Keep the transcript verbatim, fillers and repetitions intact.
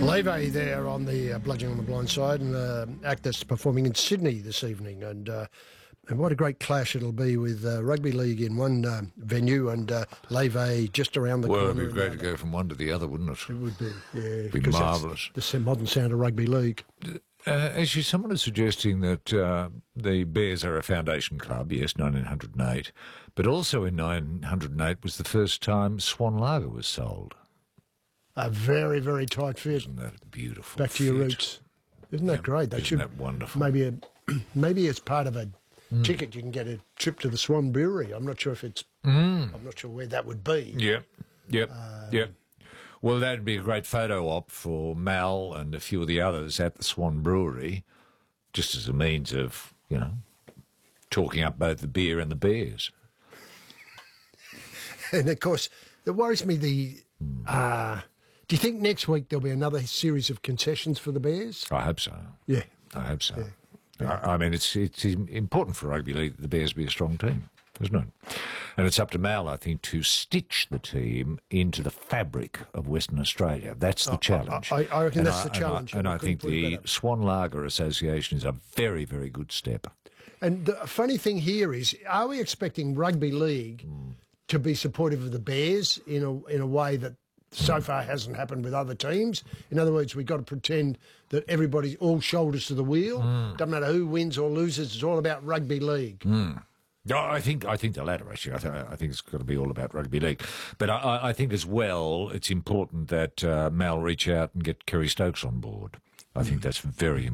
Leve there on the uh, Bludgeon on the Blind Side, and uh, act that's performing in Sydney this evening. And uh, and what a great clash it'll be with uh, rugby league in one uh, venue and uh, Leve just around the well, corner. Well, it'd be great to go from one to the other, wouldn't it? It would be, yeah. It'd be marvellous. The modern sound of rugby league. Uh, actually, someone is suggesting that uh, the Bears are a foundation club, yes, nineteen oh eight, but also in nineteen oh eight was the first time Swan Lager was sold. A very, very tight fit. Isn't that beautiful? Back to fit? your roots. Isn't that yeah, great? They isn't should, that wonderful? Maybe, a, maybe as part of a mm. ticket, you can get a trip to the Swan Brewery. I'm not sure if it's. Mm. I'm not sure where that would be. Yep, yep, um, yep. Well, that'd be a great photo op for Mal and a few of the others at the Swan Brewery, just as a means of, you know, talking up both the beer and the Bears. And of course, it worries me the. Mm. Uh, Do you think next week there'll be another series of concessions for the Bears? I hope so. Yeah. I hope so. Yeah. Yeah. I, I mean, it's it's important for rugby league that the Bears be a strong team, isn't it? And it's up to Mal, I think, to stitch the team into the fabric of Western Australia. That's the oh, challenge. I, I reckon and that's I, the challenge. And I, and I think the Swan Lager Association is a very, very good step. And the funny thing here is, are we expecting rugby league mm. to be supportive of the Bears in a in a way that so far hasn't happened with other teams? In other words, we've got to pretend that everybody's all shoulders to the wheel. Mm. Doesn't matter who wins or loses. It's all about rugby league. Mm. No, I think I think the latter, actually. I, th- I think it's got to be all about rugby league. But I, I think as well, it's important that uh, Mal reach out and get Kerry Stokes on board. I mm. think that's very important.